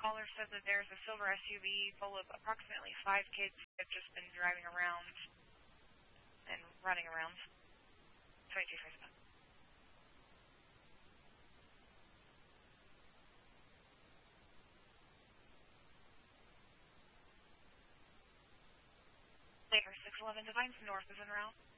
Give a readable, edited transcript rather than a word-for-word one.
caller said that there's a silver SUV full of approximately 5 kids who have just been driving around and running around. 2257. Later, 611 Divines North is en route.